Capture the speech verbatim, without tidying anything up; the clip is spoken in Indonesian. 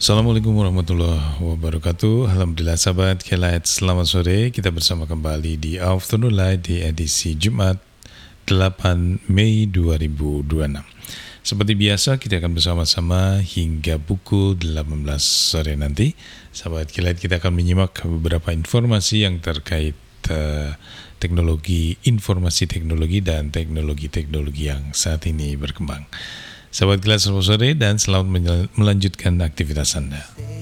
Assalamualaikum warahmatullahi wabarakatuh. Alhamdulillah sahabat Kelight, selamat sore. Kita bersama kembali di Afternoon Light di edisi Jumat delapan Mei dua ribu dua puluh enam. Seperti biasa kita akan bersama-sama hingga pukul delapan belas sore nanti. Sahabat Kelight, kita akan menyimak beberapa informasi yang terkait uh, teknologi, informasi teknologi dan teknologi-teknologi yang saat ini berkembang. Sahabat Kelight, selamat sore dan selamat melanjutkan aktivitas Anda.